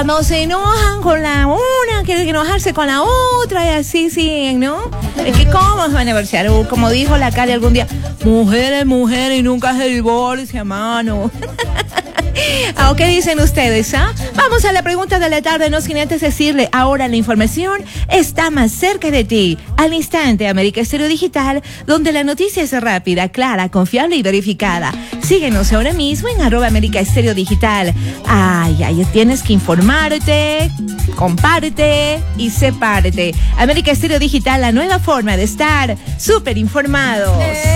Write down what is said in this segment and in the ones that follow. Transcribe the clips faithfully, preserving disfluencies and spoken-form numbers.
Cuando se enojan con la una, quieren enojarse con la otra y así siguen, ¿no? Es que cómo van a divorciar, uh, como dijo la Cali algún día, mujeres, mujeres y nunca se divorcia, mano. ¿A qué dicen ustedes? ¿Ah? Vamos a la pregunta de la tarde, no sin antes decirle, ahora la información está más cerca de ti. Al instante, América Estéreo Digital, donde la noticia es rápida, clara, confiable y verificada. Síguenos ahora mismo en arroba América Estéreo Digital. Ay, ay, tienes que informarte, comparte y sepárate. América Estéreo Digital, la nueva forma de estar súper informados.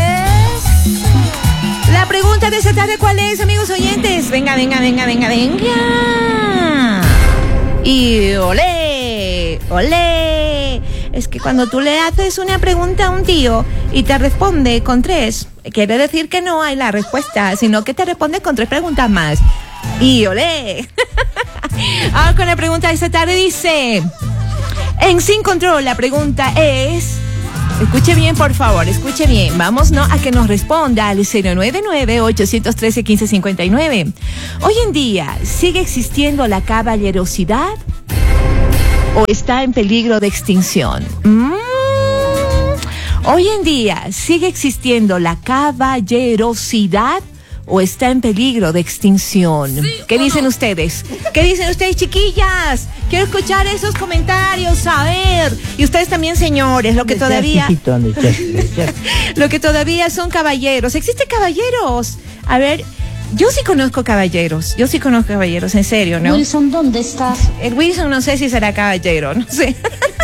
La pregunta de esta tarde, ¿cuál es, amigos oyentes? Venga, venga, venga, venga, venga. Y olé, olé. Es que cuando tú le haces una pregunta a un tío y te responde con tres, quiere decir que no hay la respuesta, sino que te responde con tres preguntas más. Y olé. Ahora con la pregunta de esta tarde dice, en Sin Control la pregunta es... Escuche bien, por favor, escuche bien. Vamos no a que nos responda al cero nueve nueve, ocho uno tres, uno cinco cinco nueve. Hoy en día, ¿sigue existiendo la caballerosidad o está en peligro de extinción? Mm. Hoy en día, ¿sigue existiendo la caballerosidad o está en peligro de extinción? Sí, ¿qué dicen no? ustedes? ¿Qué dicen ustedes, chiquillas? Quiero escuchar esos comentarios, a ver. Y ustedes también, señores, lo que todavía... lo que todavía son caballeros. ¿Existen caballeros? A ver, yo sí conozco caballeros. Yo sí conozco caballeros, en serio, ¿no? Wilson, ¿dónde estás? El Wilson no sé si será caballero, no sé.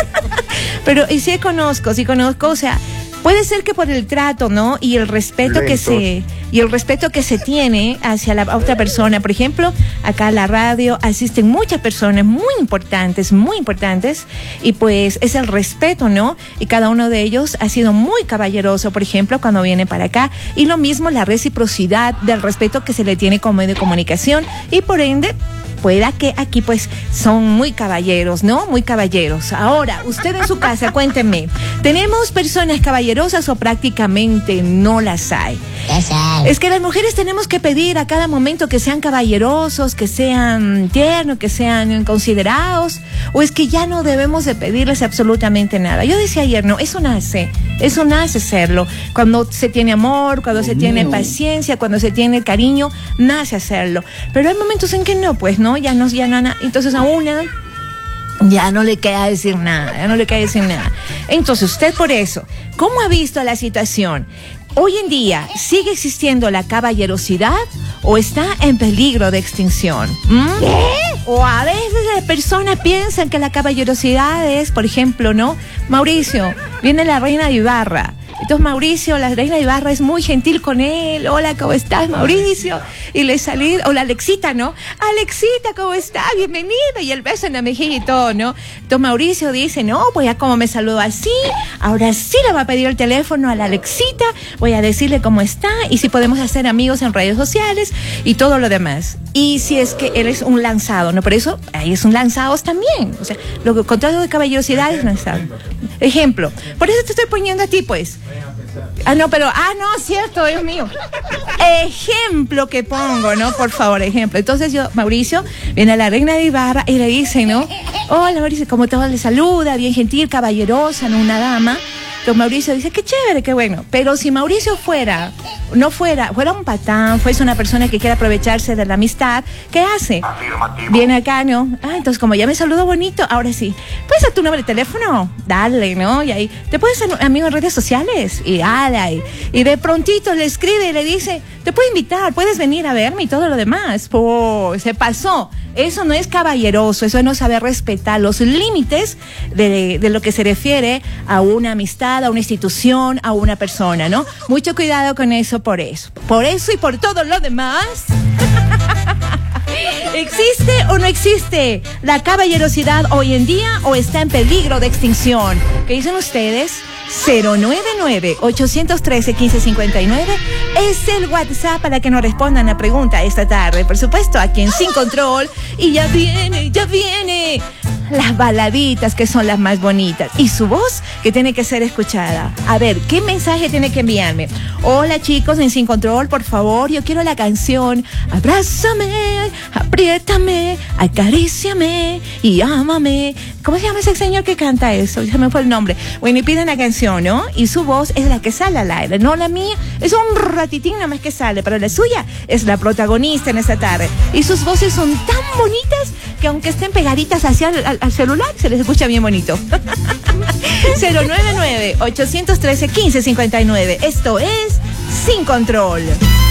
Pero y sí conozco, sí conozco, o sea... Puede ser que por el trato, ¿no? Y el respeto Lentos. que se y el respeto que se tiene hacia la otra persona. Por ejemplo, acá a la radio asisten muchas personas muy importantes, muy importantes, y pues es el respeto, ¿no? Y cada uno de ellos ha sido muy caballeroso, por ejemplo, cuando viene para acá. Y lo mismo la reciprocidad del respeto que se le tiene como medio de comunicación y por ende pueda que aquí pues son muy caballeros, ¿no? Muy caballeros. Ahora, usted en su casa, cuéntenme, ¿tenemos personas caballerosas o prácticamente no las hay? Es que las mujeres tenemos que pedir a cada momento que sean caballerosos, que sean tiernos, que sean considerados, o es que ya no debemos de pedirles absolutamente nada. Yo decía ayer, no, eso nace, eso nace serlo. Cuando se tiene amor, cuando oh, se tiene mío. paciencia, cuando se tiene cariño, nace hacerlo. Pero hay momentos en que no, pues, ¿no? Ya no, ya no, entonces a una ya no le queda decir nada, ya no le queda decir nada. Entonces usted por eso, ¿cómo ha visto la situación? Hoy en día, ¿sigue existiendo la caballerosidad o está en peligro de extinción? ¿Mm? ¿Qué? O a veces las personas piensan que la caballerosidad es, por ejemplo, ¿no? Mauricio, viene la reina de Ibarra. Entonces Mauricio, la reina de Ibarra es muy gentil con él. Hola, ¿cómo estás, Mauricio? Y le salí, o la Alexita, ¿no? Alexita, ¿cómo estás? Bienvenida. Y el beso en la mejilla y todo, ¿no? Entonces Mauricio dice, no, pues ya como me saludó así, ahora sí le va a pedir el teléfono a la Alexita, voy a decirle cómo está y si podemos hacer amigos en redes sociales y todo lo demás. Y si es que él es un lanzado, ¿no? Por eso, ahí es un lanzados también. O sea, lo contrario de caballerosidad es lanzado. Ejemplo, por eso te estoy poniendo a ti, pues. Ah, no, pero, ah, no, cierto, Dios mío. Ejemplo que pongo, ¿no? Por favor, ejemplo. Entonces yo, Mauricio, viene a la reina de Ibarra y le dice, ¿no? Hola, Mauricio, ¿cómo te va? Le saluda, bien gentil, caballerosa, ¿no? Una dama. Entonces Mauricio dice, qué chévere, qué bueno. Pero si Mauricio fuera, no fuera, fuera un patán, fuese una persona que quiere aprovecharse de la amistad, ¿qué hace? Afirmativo. Viene acá, ¿no? Ah, entonces como ya me saludó bonito, ahora sí. ¿Puedes dar tu número de teléfono? Dale, ¿no? Y ahí, ¿te puedes hacer amigo en redes sociales? Y dale, y, y de prontito le escribe y le dice, te puedo invitar, puedes venir a verme y todo lo demás. Pues, se pasó. Eso no es caballeroso, eso no sabe respetar los límites de, de lo que se refiere a una amistad, a una institución, a una persona, ¿no? Mucho cuidado con eso, por eso. Por eso y por todo lo demás. ¿Existe o no existe la caballerosidad hoy en día o está en peligro de extinción? ¿Qué dicen ustedes? cero nueve nueve, ocho uno tres, uno cinco cinco nueve es el WhatsApp para que nos respondan la pregunta esta tarde. Por supuesto, aquí en Sin Control. Y ya viene, ya viene las baladitas que son las más bonitas y su voz que tiene que ser escuchada. A ver, ¿qué mensaje tiene que enviarme? Hola chicos en Sin Control, por favor, yo quiero la canción Abrázame, apriétame, acaríciame y ámame. ¿Cómo se llama ese señor que canta eso? Ya me fue el nombre. Bueno, y piden la canción, ¿no? Y su voz es la que sale al aire, no la mía. Es un ratitín nada más que sale, pero la suya es la protagonista en esta tarde. Y sus voces son tan bonitas que aunque estén pegaditas hacia el al, al celular, se les escucha bien bonito. cero nueve nueve, ocho uno tres, uno cinco cinco nueve. Esto es Sin Control.